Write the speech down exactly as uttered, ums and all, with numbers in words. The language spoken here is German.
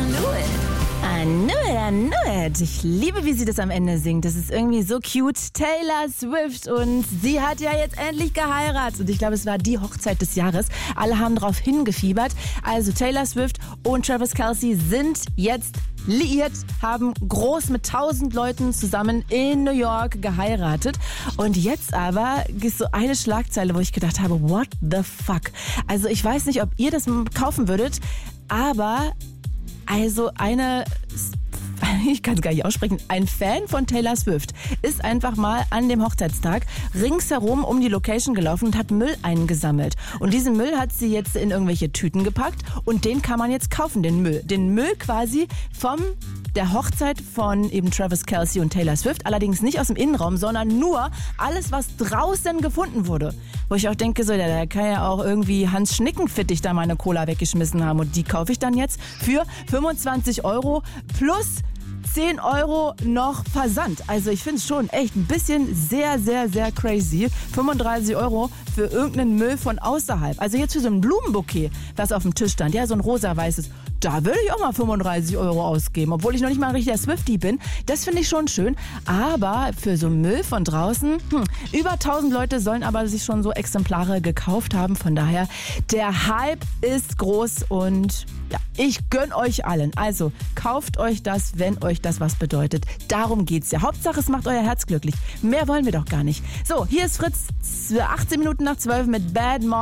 I knew it, I knew it. Ich liebe, wie sie das am Ende singt. Das ist irgendwie so cute. Taylor Swift, und sie hat ja jetzt endlich geheiratet. Und ich glaube, es war die Hochzeit des Jahres. Alle haben drauf hingefiebert. Also Taylor Swift und Travis Kelce sind jetzt liiert, haben groß mit tausend Leuten zusammen in New York geheiratet. Und jetzt aber ist so eine Schlagzeile, wo ich gedacht habe, what the fuck? Also ich weiß nicht, ob ihr das kaufen würdet, aber also eine, ich kann es gar nicht aussprechen, ein Fan von Taylor Swift ist einfach mal an dem Hochzeitstag ringsherum um die Location gelaufen und hat Müll eingesammelt. Und diesen Müll hat sie jetzt in irgendwelche Tüten gepackt und den kann man jetzt kaufen, den Müll. Den Müll quasi vom der Hochzeit von eben Travis Kelce und Taylor Swift, allerdings nicht aus dem Innenraum, sondern nur alles, was draußen gefunden wurde. Wo ich auch denke, so, da kann ja auch irgendwie Hans Schnickenfittich da meine Cola weggeschmissen haben, und die kaufe ich dann jetzt für fünfundzwanzig Euro plus zehn Euro noch Versand. Also ich finde es schon echt ein bisschen sehr, sehr, sehr crazy. fünfunddreißig Euro für irgendeinen Müll von außerhalb. Also jetzt für so ein Blumenbouquet, was auf dem Tisch stand, ja, so ein rosa-weißes, da würde ich auch mal fünfunddreißig Euro ausgeben, obwohl ich noch nicht mal ein richtiger Swiftie bin. Das finde ich schon schön. Aber für so Müll von draußen, hm, über tausend Leute sollen aber sich schon so Exemplare gekauft haben. Von daher, der Hype ist groß und ja, ich gönne euch allen. Also kauft euch das, wenn euch das was bedeutet. Darum geht's ja. Hauptsache, es macht euer Herz glücklich. Mehr wollen wir doch gar nicht. So, hier ist Fritz, achtzehn Minuten nach zwölf mit Bad Mom.